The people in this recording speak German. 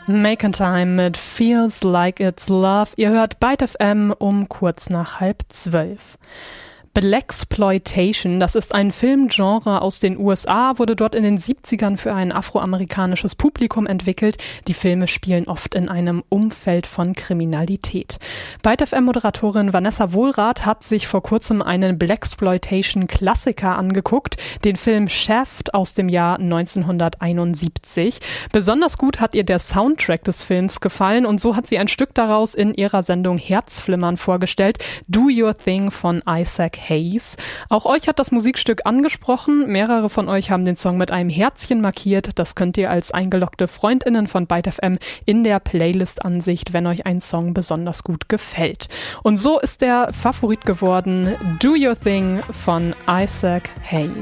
Making Time mit Feels Like It's Love. Ihr hört Byte FM um kurz nach 11:30. Blaxploitation, das ist ein Filmgenre aus den USA, wurde dort in den 70ern für ein afroamerikanisches Publikum entwickelt. Die Filme spielen oft in einem Umfeld von Kriminalität. Byte FM-Moderatorin Vanessa Wohlrath hat sich vor kurzem einen Blaxploitation-Klassiker angeguckt, den Film Shaft aus dem Jahr 1971. Besonders gut hat ihr der Soundtrack des Films gefallen und so hat sie ein Stück daraus in ihrer Sendung Herzflimmern vorgestellt, Do Your Thing von Isaac Hayes. Auch euch hat das Musikstück angesprochen. Mehrere von euch haben den Song mit einem Herzchen markiert. Das könnt ihr als eingeloggte FreundInnen von Byte FM in der Playlist-Ansicht, wenn euch ein Song besonders gut gefällt. Und so ist der Favorit geworden Do Your Thing von Isaac Hayes.